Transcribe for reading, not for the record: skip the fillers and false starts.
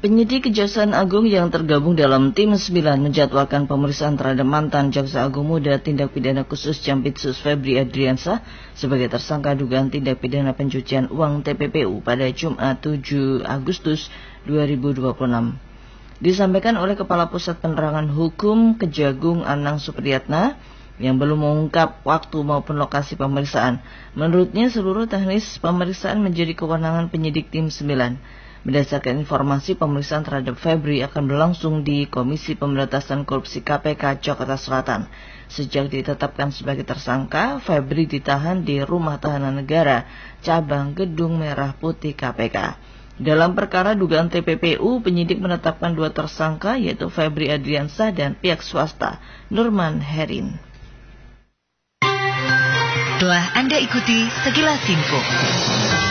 Penyidik Kejaksaan Agung yang tergabung dalam Tim 9 menjadwalkan pemeriksaan terhadap mantan Jaksa Agung Muda Tindak Pidana Khusus Jampitsus Febri Adriansyah sebagai tersangka dugaan tindak pidana pencucian uang TPPU pada Jumat 7 Agustus 2026. Disampaikan oleh Kepala Pusat Penerangan Hukum Kejagung Anang Supriyatna yang belum mengungkap waktu maupun lokasi pemeriksaan. Menurutnya seluruh teknis pemeriksaan menjadi kewenangan penyidik Tim 9. Berdasarkan informasi, pemeriksaan terhadap Febri akan berlangsung di Komisi Pemberantasan Korupsi KPK Jakarta Selatan. Sejak ditetapkan sebagai tersangka, Febri ditahan di Rumah Tahanan Negara, Cabang Gedung Merah Putih KPK. Dalam perkara dugaan TPPU, penyidik menetapkan 2 tersangka yaitu Febri Adriansyah dan pihak swasta, Nurman Herin. Telah Anda ikuti sekilas info.